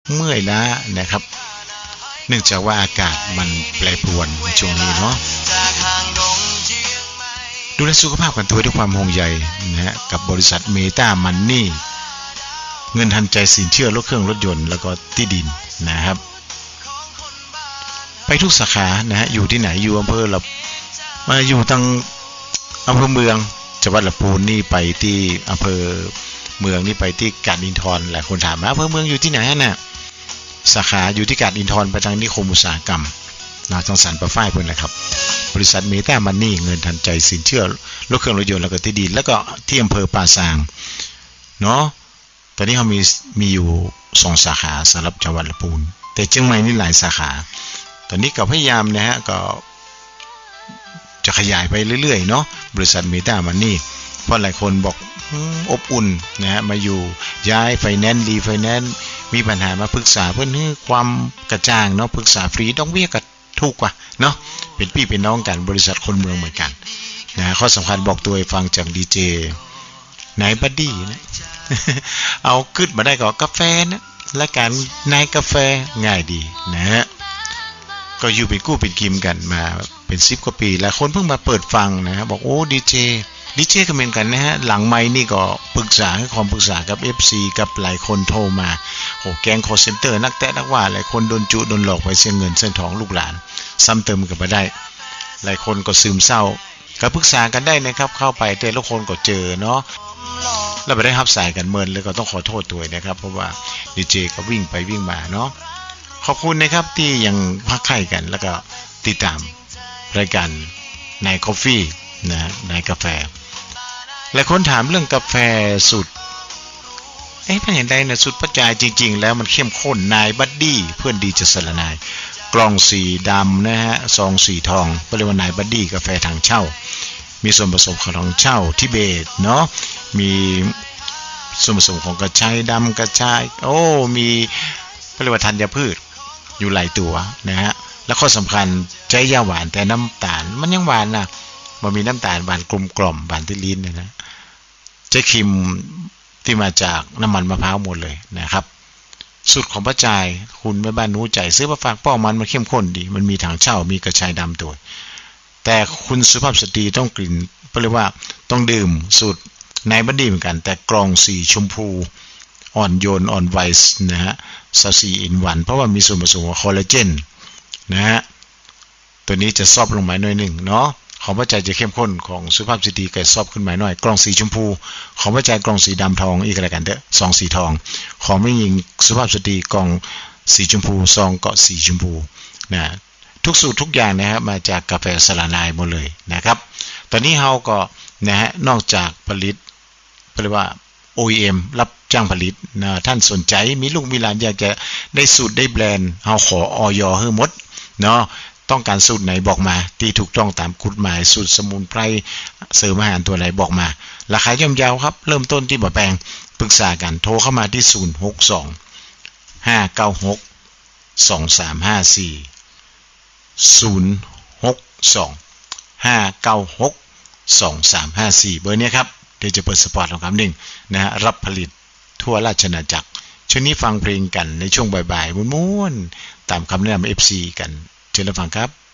เมื่อยล้านะครับเนื่องจากว่าอากาศมันแปรปรวนในช่วงนี้เนาะดูแลสุขภาพกันตัวด้วยความห่วงใยนะฮะกับบริษัทเมตามันนี่เงินทันใจสินเชื่อรถเครื่องรถยนต์แล้วก็ที่ดินนะครับไปทุกสาขานะฮะอยู่ที่ไหนอยู่อำเภอละมาอยู่ทางอำเภอเมืองจังหวัดลำพูนนี่ไปที่อำเภอเมืองนี่ไปที่กาญจนทรหลายคนถามมาอำเภอเมืองอยู่ที่ไหนน่ะสาขาอยู่ที่กาญจนทรไปทางนิคมอุตสาหกรรมนะทางสันปะฝ้ายเพิ่นแหละครับบริษัทเมตามันนี่เงินทันใจสินเชื่อรถเครื่องรถยนต์แล้วก็ที่ดินแล้วก็ที่อำเภอป่าซางเนาะตอนนี้เขามีอยู่2สาขาสำหรับจังหวัดลำพูนแต่เชียงใหม่นี่หลายสาขาตอนนี้ก็พยายามนะฮะก็จะขยายไปเรื่อยๆเนาะบริษัทเมตามันนี่เพราะหลายคนบอกอบอุ่นนะฮะมาอยู่ย้ายไฟแนนซ์รีไฟแนนซ์มีปัญหามาปรึกษาเพื่อนให้ความกระจ่างเนาะปรึกษาฟรีดอกเบี้ยก็ถูกกว่าเนาะเป็นพี่เป็นน้องกันบริษัทคนเมืองเหมือนกันนะข้อสำคัญบอกตัวให้ฟังจากดีเจนายบัดดี้นะ เอาขึ้นมาได้ก็กาแฟนะและการนายกาแฟง่ายดีนะฮะก็อยู่เป็นกู้เป็นกิมกันมาเป็น10กว่าปีแล้วคนเพิ่งมาเปิดฟังนะบอกโอ้ดีเจก็เหมือนกันนะฮะหลังไมค์นี่ก็ปรึกษาให้ความปรึกษากับ FC กับหลายคนโทรมาโหแก๊งคอลเซ็นเตอร์นักแตะนักว่าหลายคนโดนจุโดนหลอกไปเสียเงินเส้นทองลูกหลานซ้ำเติมกันมาได้หลายคนก็ซึมเศร้าก็ปรึกษากันได้นะครับเข้าไปแต่ละคนก็เจอเนาะแล้วไปได้รับสายกันเมินเลยก็ต้องขอโทษด้วยนะครับเพราะว่าดีเจก็วิ่งไปวิ่งมาเนาะขอบคุณนะครับที่ยังพักไข่กันแล้วก็ติดตามรายการนายกาแฟนะนายกาแฟหลายคนถามเรื่องกาแฟสูตรเป็นอย่างไรนะสูตรปัจจัยจริงๆแล้วมันเข้มข้นนายบัดดี้เพื่อนดีจะสละนายกล่องสีดำนะฮะซองสีทองเรียกว่านายบัดดี้กาแฟทางเช่ามีส่วนผสมของทางเช่าทิเบตเนาะมีส่วนผสมของกระชายดำกระชายมีเรียกว่าธัญพืชอยู่หลายตัวนะฮะแล้วข้อสำคัญใจยาหวานแต่น้ำตาลมันยังหวานนะมันมีน้ำตาลหวานกลมกล่อมหวานที่ลิ้นนะเจ๊คิมที่มาจากน้ำมันมะพร้าวหมดเลยนะครับสูตรของป้าจายคุณแม่บ้านนู้ใจซื้อมาฝากป้อมันเข้มข้นดีมันมีถังเช่ามีกระชายดำตัวแต่คุณสุภาพสตรีต้องกลิ่นเรียกว่าต้องดื่มสูตรนายบัดดี้เหมือนกันแต่กรองสีชมพูอ่อนโยนอ่อนไวส์นะฮะ24 in 1เพราะว่ามีส่วนผสมของคอลลาเจนนะฮะตัวนี้จะซอฟลงมาหน่อยนึงเนาะของพระจันทร์จะเข้มข้นของสุภาพสตรีก็ซอฟขึ้นมาหน่อยกล่องสีชมพูของพระจันทร์กล่องสีดำทองอีกอะไรกันเด้อซองสีทองของผู้หญิงสุภาพสตรีกล่องสีชมพูซองก็สีชมพูนะทุกสูตรทุกอย่างนะครับมาจากกาแฟสลานายหมดเลยนะครับตอนนี้เฮาก็นะฮะนอกจากผลิตเรียกว่า OEM รับจ้างผลิตนะท่านสนใจมีลูกมีหลานอยากจะได้สูตรได้แบรนด์เฮาขออย.ให้หมดเนาะต้องการสูตรไหนบอกมาที่ถูกต้องตามกฎหมายสูตรสมุนไพรเสริมอาหารตัวไหนบอกมาราคาย่อมเยาครับเริ่มต้นที่บ่แพงปรึกษากันโทรเข้ามาที่062-596-2354 เบอร์นี้ครับเดี๋ยวจะเปิดสปอร์ตของคำหนึ่งนะฮะรับผลิตทั่วราชอาณาจักรช่วงนี้ฟังเพลงกันในช่วงบ่ายๆม้วนๆตามคำแนะนำ FC กันเชิญรับฟังครับ